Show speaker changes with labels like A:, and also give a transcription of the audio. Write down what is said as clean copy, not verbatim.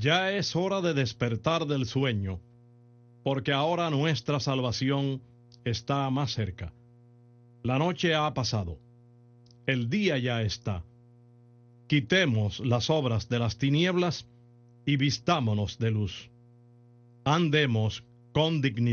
A: Ya es hora de despertar del sueño, porque ahora nuestra salvación está más cerca. La noche ha pasado, el día ya está. Quitemos las obras de las tinieblas y vistámonos de luz. Andemos con dignidad.